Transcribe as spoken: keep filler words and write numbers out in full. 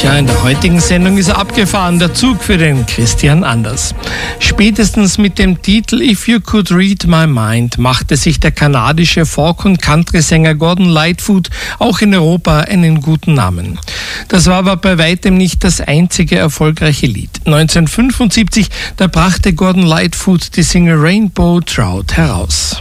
Ja, in der heutigen Sendung ist er abgefahren, der Zug für den Christian Anders. Spätestens mit dem Titel If You Could Read My Mind machte sich der kanadische Folk- und Country-Sänger Gordon Lightfoot auch in Europa einen guten Namen. Das war aber bei weitem nicht das einzige erfolgreiche Lied. neunzehnhundertfünfundsiebzig, da brachte Gordon Lightfoot die Single Rainbow Trout heraus.